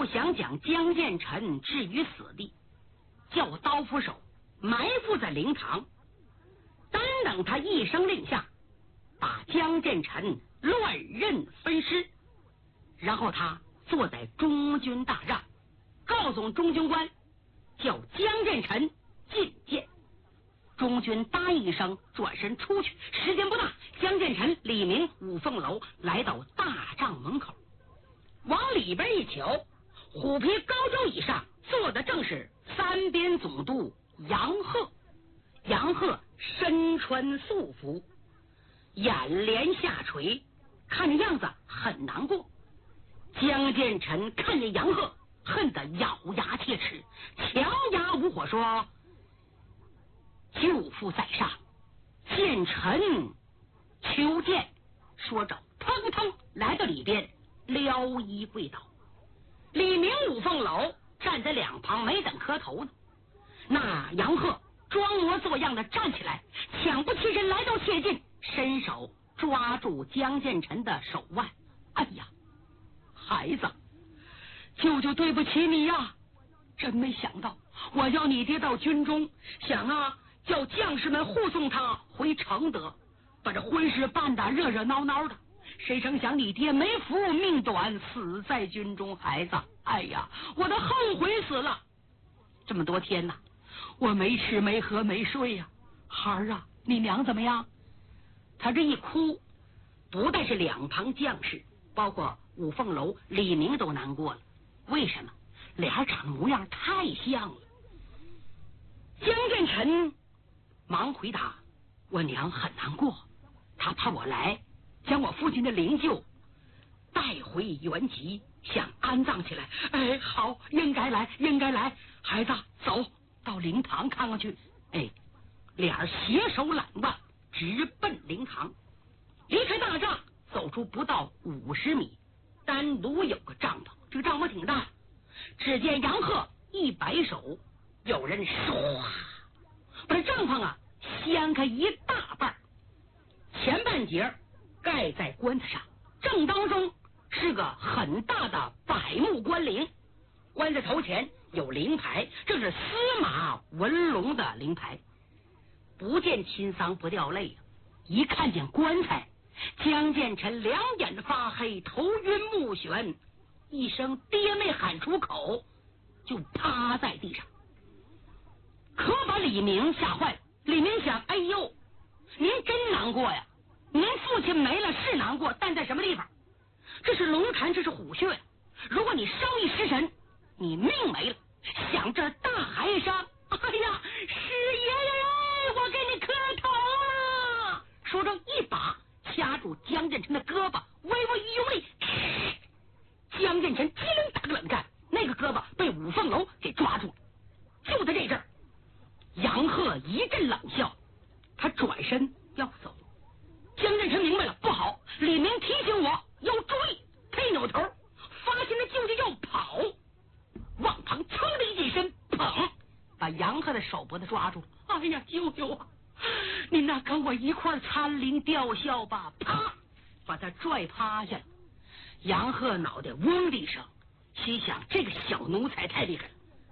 就想将江建成置于死地，叫刀斧手埋伏在灵堂，单等他一声令下，把江建成乱刃分尸，然后他坐在中军大帐，告诉中军官叫江建成觐见。中军答应一声，转身出去。时间不大，江建成、李明、五凤楼来到大帐门口，往里边一瞧，虎皮高桌椅上坐的正是三边总督杨鹤。杨鹤身穿素服，眼帘下垂，看着样子很难过。江建成看见杨鹤，恨得咬牙切齿，强压无火说：“舅父在上，建成求见。”说着腾腾来到里边，撩衣跪倒。李明、五凤楼站在两旁没等磕头呢。那杨鹤装模作样的站起来，抢不起身来到切近，伸手抓住江建成的手腕。哎呀，孩子，舅舅对不起你呀！真没想到，我要你爹到军中，想叫将士们护送他回承德，把这婚事办得热热闹闹的。谁成想你爹没福命短，死在军中。孩子，哎呀，我都后悔死了。这么多天呐，我没吃没喝没睡呀。孩儿啊，你娘怎么样？他这一哭，不但是两旁将士，包括五凤楼、李明都难过了。为什么？俩长模样太像了。江建成忙回答：“我娘很难过，她怕我来将我父亲的灵柩带回原籍，想安葬起来。”哎，好，应该来，应该来。孩子，走到灵堂看看去。哎，俩人携手揽腕，直奔灵堂。离开大帐，走出不到50米，单独有个帐篷，这个帐篷挺大。只见杨鹤一摆手，有人唰把这帐篷掀开一大半，前半截盖在棺材上，正当中是个很大的柏木棺灵，棺材头前有灵牌，这是司马文龙的灵牌。不见亲丧不掉泪，一看见棺材，江建成两眼发黑，头晕目眩，一声爹没喊出口，就趴在地上。可把李明吓坏了。李明想：哎呦，您真难过呀！您父亲没了是难过，但在什么地方？这是龙潭，这是虎穴。如果你稍一失神，你命没了。想这大海上，哎呀，师爷爷，我给你磕头啊！说着一把掐住江建成的胳膊，微微一用力，江建成机灵打个冷战，那个胳膊被五凤楼给抓住了。就在这阵儿，杨鹤一阵冷笑，他转身要走。江建成明白了，不好，李明提醒我要注意。他一扭头，发现他舅舅要跑，往旁噌的一近身，砰，把杨鹤的手脖子抓住。哎呀，舅舅啊，您跟我一块参灵吊孝吧！啪，把他拽趴下了。杨鹤脑袋嗡的一声，心想这个小奴才太厉害了。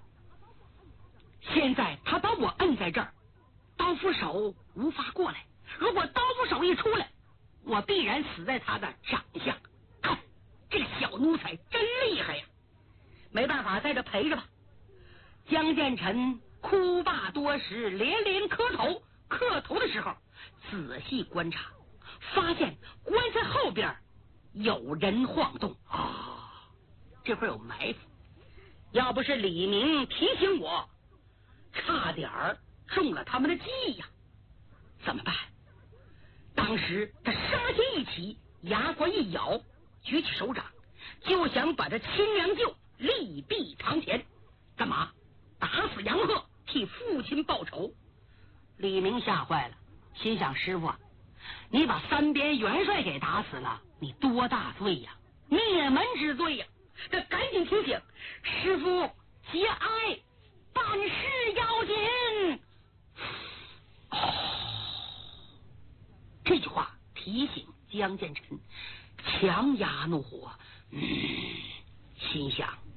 现在他把我摁在这儿，刀斧手无法过来。如果刀斧手一出来，我必然死在他的掌下。看这个小奴才真厉害呀！没办法，在这陪着吧。江建成哭罢多时，连连磕头。磕头的时候，仔细观察，发现棺材后边有人晃动这会有埋伏。要不是李明提醒我，差点中了他们的计呀！怎么办？当时他杀心一起，牙关一咬，举起手掌，就想把这亲娘舅立毙堂前。干嘛？打死杨鹤，替父亲报仇。李明吓坏了，心想：师傅，你把三边元帅给打死了，你多大罪呀？灭门之罪呀！他赶紧提醒师傅节哀，办事要紧。这句话提醒江建成强压怒火，心想